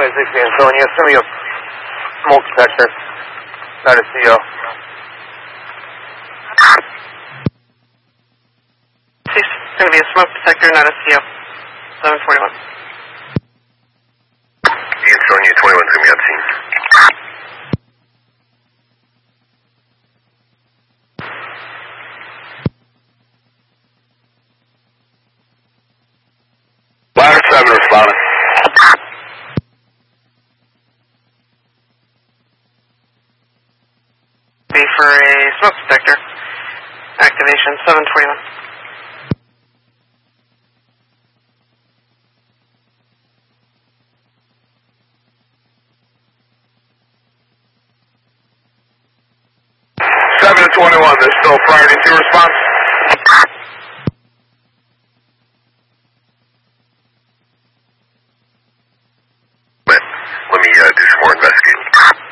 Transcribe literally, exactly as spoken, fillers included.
twenty-six Ansonia, send me a smoke detector, not a C O. It's going to be a smoke detector, not a C O. seven forty-one. Ansonia twenty-one is going to be on scene. Ladder seven responding. Be for a smoke detector. Activation seven forty-one. seven to twenty-one, there's still priority two response. Let me uh, do some more investigating.